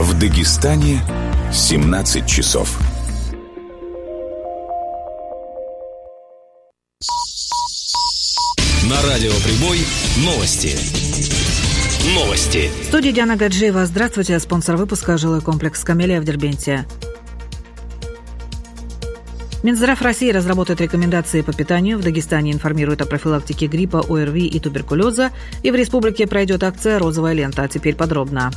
В Дагестане 17 часов. На радио Прибой новости. В студии Диана Гаджиева. Здравствуйте. Спонсор выпуска — жилой комплекс «Камелия» в Дербенте. Минздрав России разработает рекомендации по питанию. В Дагестане информируют о профилактике гриппа, ОРВИ и туберкулеза. И в республике пройдет акция «Розовая лента». А теперь подробно.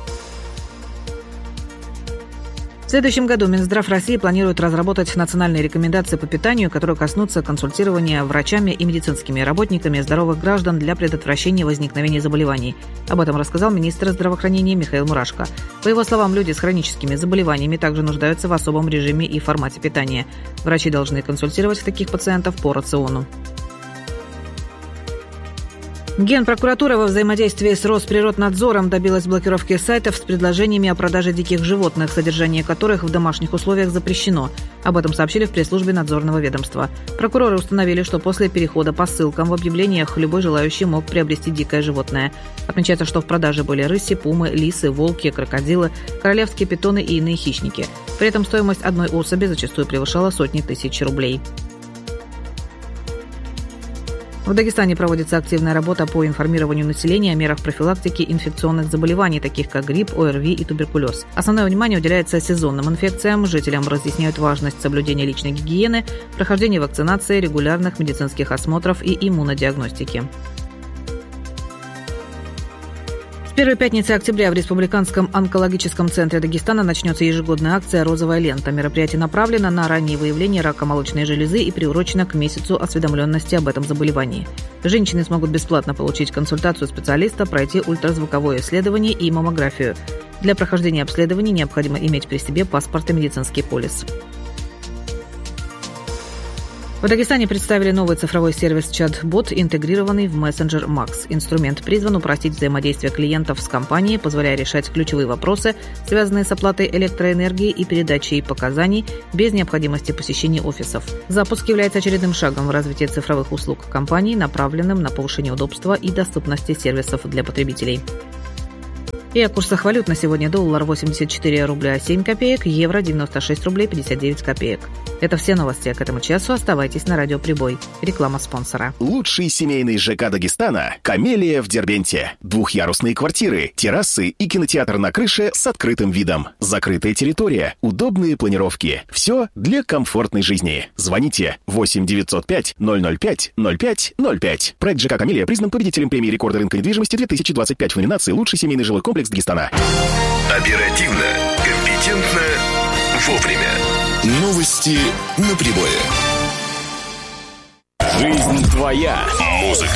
В следующем году Минздрав России планирует разработать национальные рекомендации по питанию, которые коснутся консультирования врачами и медицинскими работниками здоровых граждан для предотвращения возникновения заболеваний. Об этом рассказал министр здравоохранения Михаил Мурашко. По его словам, люди с хроническими заболеваниями также нуждаются в особом режиме и формате питания. Врачи должны консультировать таких пациентов по рациону. Генпрокуратура во взаимодействии с Росприроднадзором добилась блокировки сайтов с предложениями о продаже диких животных, содержание которых в домашних условиях запрещено. Об этом сообщили в пресс-службе надзорного ведомства. Прокуроры установили, что после перехода по ссылкам в объявлениях любой желающий мог приобрести дикое животное. Отмечается, что в продаже были рыси, пумы, лисы, волки, крокодилы, королевские питоны и иные хищники. При этом стоимость одной особи зачастую превышала сотни тысяч рублей. В Дагестане проводится активная работа по информированию населения о мерах профилактики инфекционных заболеваний, таких как грипп, ОРВИ и туберкулез. Основное внимание уделяется сезонным инфекциям. Жителям разъясняют важность соблюдения личной гигиены, прохождения вакцинации, регулярных медицинских осмотров и иммунодиагностики. С первой пятницы октября в Республиканском онкологическом центре Дагестана начнется ежегодная акция «Розовая лента». Мероприятие направлено на раннее выявление рака молочной железы и приурочено к месяцу осведомленности об этом заболевании. Женщины смогут бесплатно получить консультацию специалиста, пройти ультразвуковое исследование и маммографию. Для прохождения обследований необходимо иметь при себе паспорт и медицинский полис. В Дагестане представили новый цифровой сервис «Чат-бот», интегрированный в мессенджер Max. Инструмент призван упростить взаимодействие клиентов с компанией, позволяя решать ключевые вопросы, связанные с оплатой электроэнергии и передачей показаний без необходимости посещения офисов. Запуск является очередным шагом в развитии цифровых услуг компании, направленным на повышение удобства и доступности сервисов для потребителей. И о курсах валют на сегодня: доллар 84 рубля 7 копеек, евро 96 рублей 59 копеек. Это все новости к этому часу. Оставайтесь на радио Прибой. Реклама спонсора. Лучший семейный ЖК Дагестана — «Камелия» в Дербенте. Двухъярусные квартиры, террасы и кинотеатр на крыше с открытым видом. Закрытая территория, удобные планировки. Все для комфортной жизни. Звоните 8 905 005 05 05. Проект ЖК «Камелия» признан победителем премии рекорда рынка недвижимости 2025 в номинации «Лучший семейный жилой комплекс Дагестана». Оперативно, компетентно, вовремя. Новости на Прибое. Жизнь твоя. Музыка.